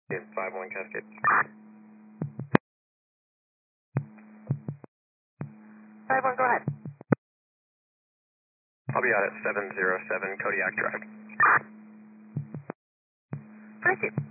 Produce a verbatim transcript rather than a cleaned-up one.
five one Cascade. five one, go ahead. I'll be out at seven zero seven Kodiak Drive. Thank you.